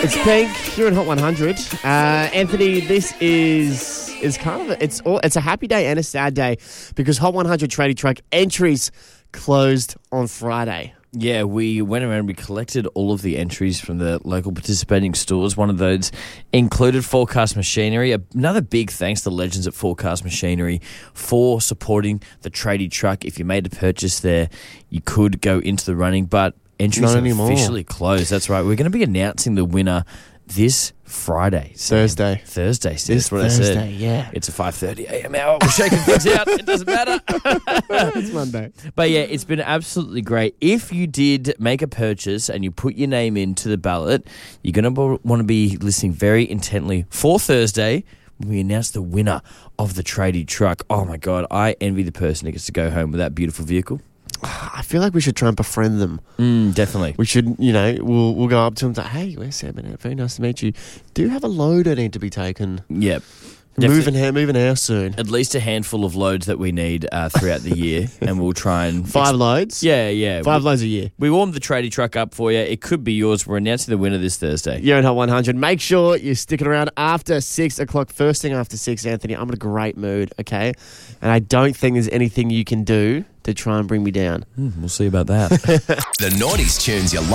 It's Pink. You're in Hot 100. Anthony, this is kind of it's a happy day and a sad day because Hot 100 Tradie Truck entries closed on Friday. Yeah, we went around and we collected all of the entries from the local participating stores. One of those included Forecast Machinery. Another big thanks to the legends at Forecast Machinery for supporting the tradie truck. If you made a purchase there, you could go into the running, but entries are officially closed. That's right. We're going to be announcing the winner this Friday. Thursday. That's what I said. Yeah. It's a 5:30 a.m. hour. We're shaking things out. It doesn't matter. It's Monday. But yeah, it's been absolutely great. If you did make a purchase and you put your name into the ballot, you're going to want to be listening very intently for Thursday when we announce the winner of the tradie truck. Oh my God, I envy the person who gets to go home with that beautiful vehicle. I feel like we should try and befriend them. Definitely. We should, we'll go up to them and say, hey, where's Sam and very nice to meet you. Do you have a load that need to be taken? Yep. Moving house soon. At least a handful of loads that we need throughout the year, and we'll try and... 5 loads? Yeah. 5 loads a year. We warmed the tradie truck up for you. It could be yours. We're announcing the winner this Thursday. You're in Hot 100. Make sure you're sticking around after 6 o'clock. First thing after 6, Anthony, I'm in a great mood, okay? And I don't think there's anything you can do to try and bring me down. We'll see about that. The 90s tunes you